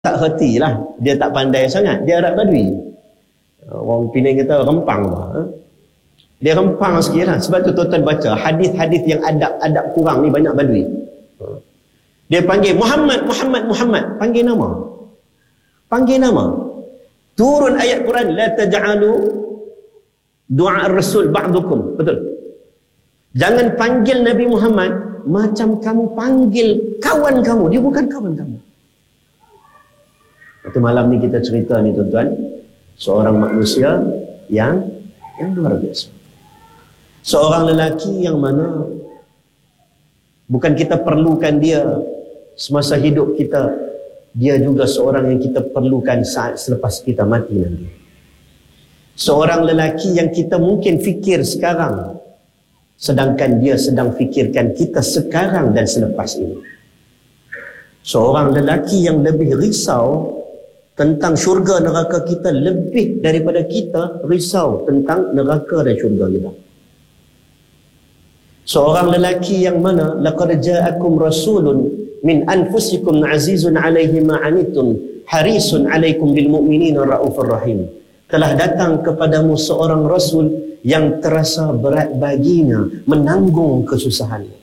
tak reti lah, dia tak pandai sangat, dia Arab Badui. Orang Penang kata rempang lah. Dia rempang sikit lah. Sebab tu tuan-tuan baca hadis-hadis yang adab kurang ni banyak Badui. Dia panggil Muhammad. Panggil nama. Turun ayat Quran, la taj'alu du'a ar-rasul ba'dukum. Betul. Jangan panggil Nabi Muhammad macam kamu panggil kawan kamu. Dia bukan kawan kamu. Waktu malam ni kita cerita ni tuan-tuan, seorang manusia yang luar biasa. Seorang lelaki yang mana bukan kita perlukan dia semasa hidup kita, dia juga seorang yang kita perlukan saat selepas kita mati nanti. Seorang lelaki yang kita mungkin fikir sekarang, sedangkan dia sedang fikirkan kita sekarang dan selepas ini. Seorang lelaki yang lebih risau tentang syurga neraka kita lebih daripada kita risau tentang neraka dan syurga kita. Seorang lelaki yang mana laqad ja'akum rasulun min anfusikum azizun 'alaihi ma 'anittum harisun 'alaikum bil mu'minina raufur rahim. Telah datang kepadamu seorang rasul yang terasa berat baginya menanggung kesusahanmu.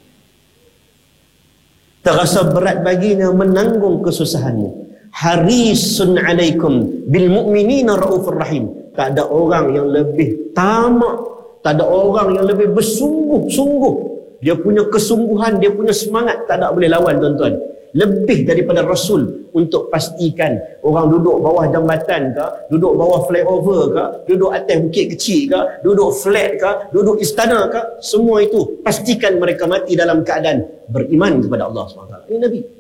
Terasa berat baginya menanggung kesusahanmu. Harisun 'alaikum bil mu'minina raufur rahim. Tak ada orang yang lebih tamak, tak ada orang yang lebih bersungguh-sungguh. Dia punya kesungguhan, dia punya semangat tak ada boleh lawan tuan-tuan. Lebih daripada Rasul untuk pastikan orang duduk bawah jambatan ke, duduk bawah flyover ke, duduk atas bukit kecil ke, duduk flat ke, duduk istana ke, semua itu pastikan mereka mati dalam keadaan beriman kepada Allah SWT. Ini Nabi.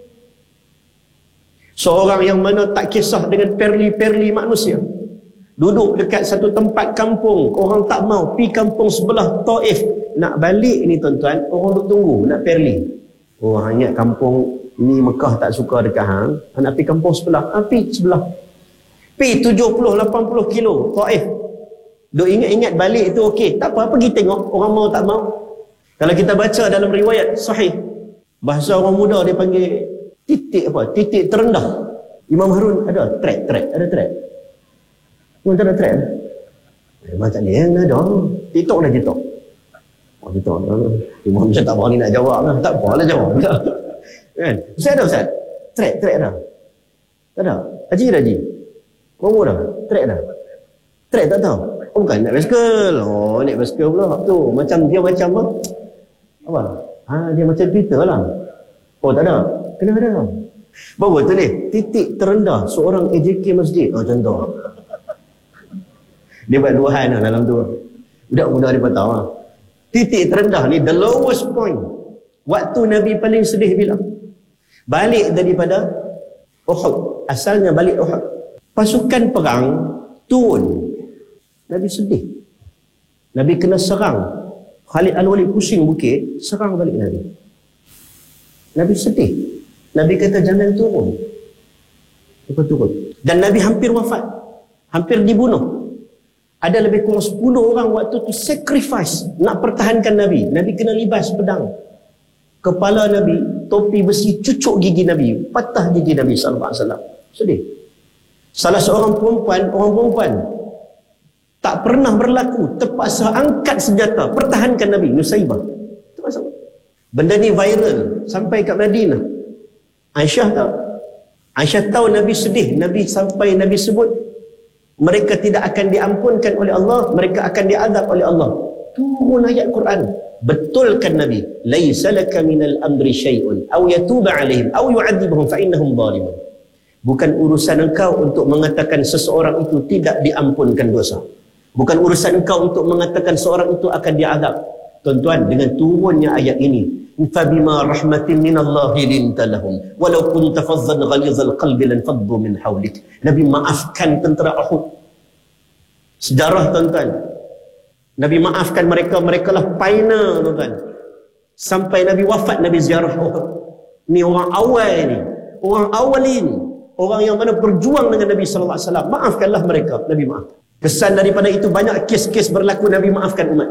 Seorang yang mana tak kisah dengan perli-perli manusia. Duduk dekat satu tempat kampung, orang tak mau pi kampung sebelah Taif. Nak balik ni tuan-tuan, orang duk tunggu nak perli. Oh, hanya kampung ni Mekah tak suka dekat hang, nak pi kampung sebelah. Pi sebelah. Pi 70-80 kilo Taif. Duk ingat-ingat balik tu okey. Tak apa, pergi tengok orang mau tak mau. Kalau kita baca dalam riwayat sahih, bahasa orang muda dia panggil titik apa? Titik terendah. Imam Harun ada track. Macam ada trend. Macam ni ada. TikTok dah TikTok. Oh TikTok. Imam macam tak berani nak jawab lah. Tak apalah jawab. Kan? Ustaz ada Ustaz? Track dah. Tak ada. Haji. Bawa dah. Track dah. Track tak tahu. Oh bukan naik basikal. Oh naik basikal pula. Tu macam dia macam apa? Dia macam Twitter lah. Oh tak ada. Kena ada. Bawa tu ni. Titik terendah seorang AJK masjid. Contoh. Dia buat dua hal dalam tu. Budak-budak dia tahu lah. Titik terendah ni, the lowest point. Waktu Nabi paling sedih bila? Balik daripada Uhud. Asalnya balik Uhud. Pasukan perang turun. Nabi sedih. Nabi kena serang. Khalid Al-Walid pusing bukit, serang balik Nabi. Nabi sedih. Nabi kata jangan turun. Lepas turun. Dan Nabi hampir wafat. Hampir dibunuh. Ada lebih kurang 10 orang waktu tu sacrifice nak pertahankan Nabi. Nabi kena libas pedang. Kepala Nabi, topi besi cucuk gigi Nabi, patah gigi Nabi SAW. Sedih. Salah seorang perempuan tak pernah berlaku, terpaksa angkat senjata pertahankan Nabi, Nusaibah. Itu pasal benda ni viral sampai kat Madinah. Aisyah tahu Nabi sedih. Nabi sampai Nabi sebut mereka tidak akan diampunkan oleh Allah, mereka akan diazab oleh Allah. Turun ayat Quran. Betulkan Nabi, laisa laka minal amri syai'un aw yatuba 'alaihim aw yu'adzibahum fa innahum zalimun. Bukan urusan engkau untuk mengatakan seseorang itu tidak diampunkan dosa. Bukan urusan engkau untuk mengatakan seorang itu akan diazab. Tuan-tuan, dengan turunnya ayat ini, فَبِمَا رَحْمَةٍ مِّنَ اللَّهِ لِنْتَ لَهُمْ وَلَوْ كُنْتَ فَظًّا غَلِيظَ الْقَلْبِ لَانفَضُّوا مِنْ حَوْلِكَ. Nabi maafkan tentera Uhud. Sejarah tuan-tuan, Nabi maafkan mereka, mereka lah pioneer tuan-tuan. Sampai Nabi wafat, Nabi ziarah Uhud. Ni orang awal ni, orang awalin, orang yang mana berjuang dengan Nabi SAW. Maafkanlah mereka, Nabi maaf. Kesan daripada itu banyak kes-kes berlaku Nabi maafkan umat.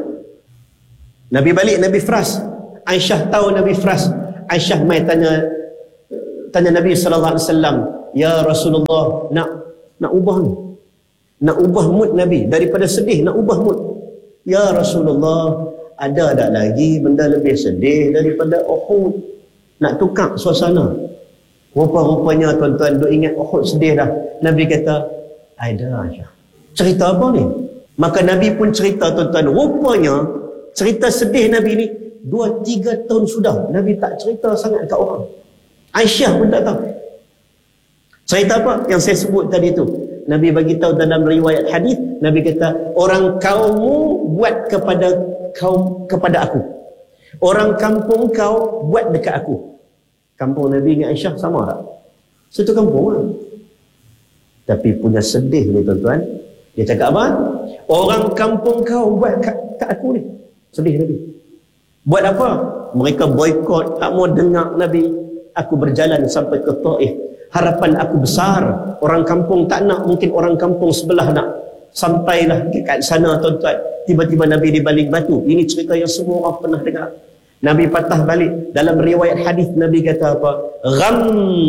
Nabi balik, Nabi fras. Aisyah tahu Nabi fras. Aisyah mai tanya Tanya Nabi SAW, ya Rasulullah, nak ubah ni. Nak ubah mood Nabi. Daripada sedih, nak ubah mood. Ya Rasulullah, ada tak lagi benda lebih sedih daripada Uhud? Nak tukar suasana. Rupa-rupanya tuan-tuan duk ingat Uhud sedih dah. Nabi kata, ada aja. Cerita apa ni? Maka Nabi pun cerita tuan-tuan. Rupanya cerita sedih Nabi ni 2-3 tahun sudah. Nabi tak cerita sangat kat orang. Aisyah pun tak tahu. Cerita apa yang saya sebut tadi tu? Nabi bagi tahu dalam riwayat hadis, Nabi kata, orang kaummu buat kepada aku. Orang kampung kau buat dekat aku. Kampung Nabi dengan Aisyah sama tak? Satu kampung lah. Tapi punya sedih ni tuan-tuan. Dia cakap apa? Orang kampung kau buat kat aku ni. Sedih Nabi. Buat apa? Mereka boykot, tak mau dengar Nabi. Aku berjalan sampai ke Taif. Harapan aku besar. Orang kampung tak nak, mungkin orang kampung sebelah nak. Sampailah kat sana tuan-tuan. Tiba-tiba Nabi di balik batu. Ini cerita yang semua orang pernah dengar. Nabi patah balik. Dalam riwayat hadis Nabi kata apa? Gham.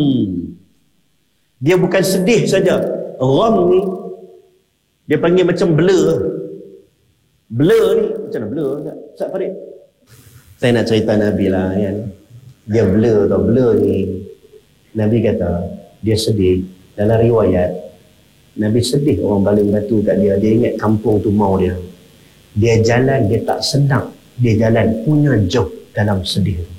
Dia bukan sedih saja. Gham ni dia panggil macam blur. Blur ni macam mana blur? Ustaz Farid, saya nak cerita Nabi lah kan. Dia blur tau. Blur ni Nabi kata dia sedih. Dalam riwayat Nabi sedih orang baling batu kat dia. Dia ingat kampung tu mau dia. Dia jalan, dia tak sedang. Dia jalan punya jauh dalam sedih.